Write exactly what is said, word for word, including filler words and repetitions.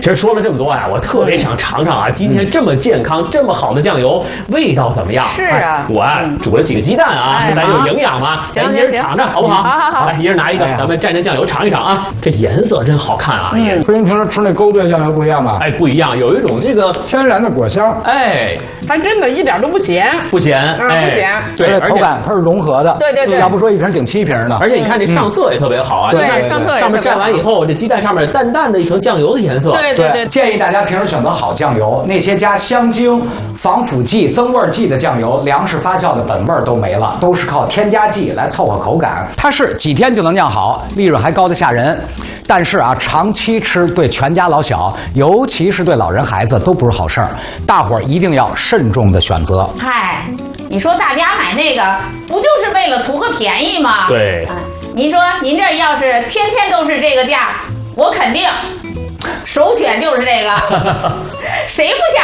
其实说了这么多呀，我特别想尝尝啊，今天这么健康、这么好的酱油，味道怎么样？ 是啊， 我啊煮了几个鸡蛋啊， 哎咱有营养嘛。 行一人尝尝好不好？ 好好好， 来，一人拿一个，咱们蘸蘸酱油尝一尝啊。这颜色真好看啊，也和您平时吃那勾兑酱油不一样吧？ 哎不一样，有一种这个天然的果香， 哎还真的一点都不咸， 不咸，哎不咸， 对，而且口感它是融合的。 对对对， 要不说一瓶顶七瓶的。 而且你看这上色也特别好啊， 对你看上色也上面蘸完以后，这鸡蛋上面淡淡的一层酱油的颜色。 对对对， 建议大家平时选择好酱油，那些加香精、防腐剂、增味剂的酱油，粮食发酵的本味都没了，都是靠添加剂来凑合口感。它是几天就能酿好，利润还高得吓人。但是啊，长期吃对全家老小，尤其是对老人孩子都不是好事儿。大伙儿一定要慎重的选择。 嗨，你说大家买那个不就是为了图个便宜吗？ 对啊，您说您这要是天天都是这个价，我肯定首选就是这个，谁不想